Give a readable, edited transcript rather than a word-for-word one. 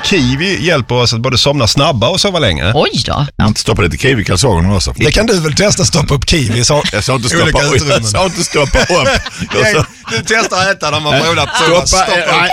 kiwi hjälper oss att både somna snabbare och sova längre. Oj då. Inte stoppa lite kiwi i kalsongerna också. Det kan du väl testa, stoppa upp kiwi. Jag sa inte stoppa upp. Jag sa inte stoppa upp. Du testar att äta när man brålar på. Stoppa.